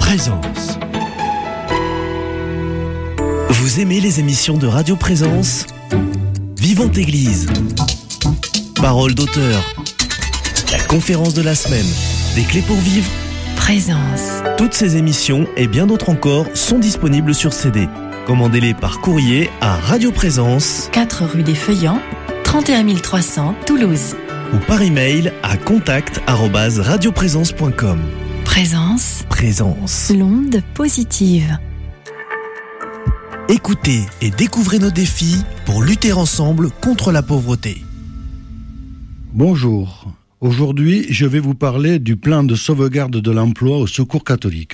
Présence. Vous aimez les émissions de Radio Présence ? Vivante Église. Parole d'auteur. La conférence de la semaine. Des clés pour vivre. Présence. Toutes ces émissions et bien d'autres encore sont disponibles sur CD. Commandez-les par courrier à Radio Présence, 4 rue des Feuillants, 31 300 Toulouse. ou par email à contact@radioprésence.com. Présence. Présence. L'onde positive. Écoutez et découvrez nos défis pour lutter ensemble contre la pauvreté. Bonjour. Aujourd'hui, je vais vous parler du plan de sauvegarde de l'emploi au Secours catholique.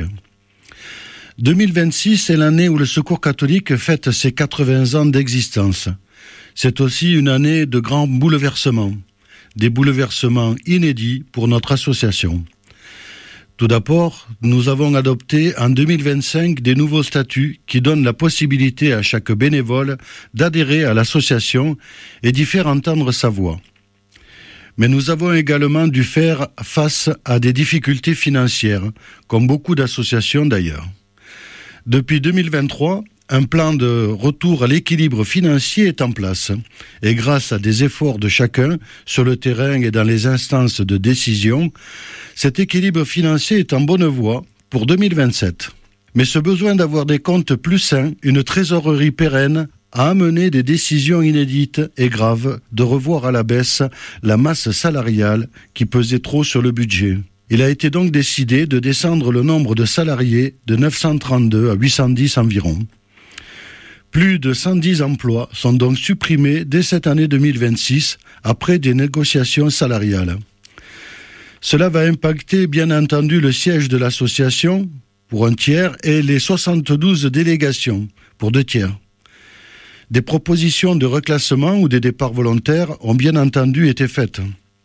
2026 est l'année où le Secours catholique fête ses 80 ans d'existence. C'est aussi une année de grands bouleversements, des bouleversements inédits pour notre association. Tout d'abord, nous avons adopté en 2025 des nouveaux statuts qui donnent la possibilité à chaque bénévole d'adhérer à l'association et d'y faire entendre sa voix. Mais nous avons également dû faire face à des difficultés financières, comme beaucoup d'associations d'ailleurs. Depuis 2023, un plan de retour à l'équilibre financier est en place. Et grâce à des efforts de chacun, sur le terrain et dans les instances de décision, cet équilibre financier est en bonne voie pour 2027. Mais ce besoin d'avoir des comptes plus sains, une trésorerie pérenne, a amené des décisions inédites et graves de revoir à la baisse la masse salariale qui pesait trop sur le budget. Il a été donc décidé de descendre le nombre de salariés de 932 à 810 environ. Plus de 110 emplois sont donc supprimés dès cette année 2026 après des négociations salariales. Cela va impacter bien entendu le siège de l'association pour un tiers et les 72 délégations pour 2 tiers. Des propositions de reclassement ou des départs volontaires ont bien entendu été faites.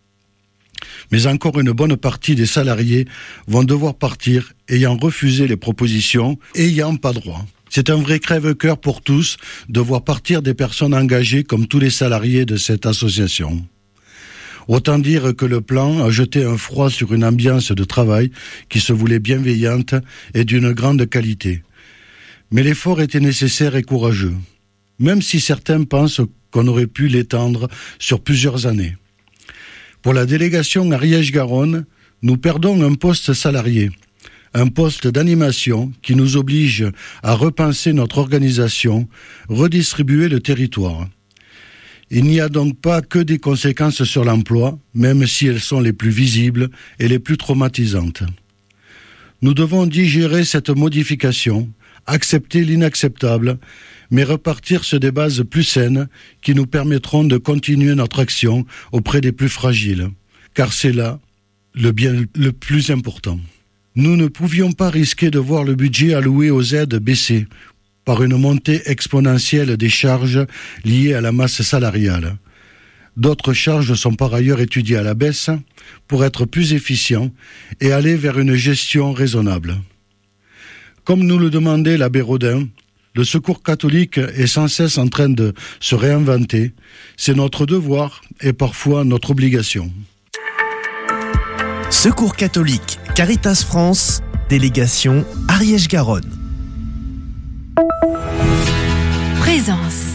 Mais encore une bonne partie des salariés vont devoir partir ayant refusé les propositions et ayant pas droit. C'est un vrai crève-cœur pour tous de voir partir des personnes engagées comme tous les salariés de cette association. Autant dire que le plan a jeté un froid sur une ambiance de travail qui se voulait bienveillante et d'une grande qualité. Mais l'effort était nécessaire et courageux, même si certains pensent qu'on aurait pu l'étendre sur plusieurs années. Pour la délégation Ariège-Garonne, nous perdons un poste salarié, un poste d'animation qui nous oblige à repenser notre organisation, redistribuer le territoire. Il n'y a donc pas que des conséquences sur l'emploi, même si elles sont les plus visibles et les plus traumatisantes. Nous devons digérer cette modification, accepter l'inacceptable, mais repartir sur des bases plus saines qui nous permettront de continuer notre action auprès des plus fragiles, car c'est là le bien le plus important. Nous ne pouvions pas risquer de voir le budget alloué aux aides baisser par une montée exponentielle des charges liées à la masse salariale. D'autres charges sont par ailleurs étudiées à la baisse pour être plus efficients et aller vers une gestion raisonnable. Comme nous le demandait l'abbé Rodin, le Secours catholique est sans cesse en train de se réinventer. C'est notre devoir et parfois notre obligation. Secours catholique, Caritas France, délégation Ariège-Garonne. Présence.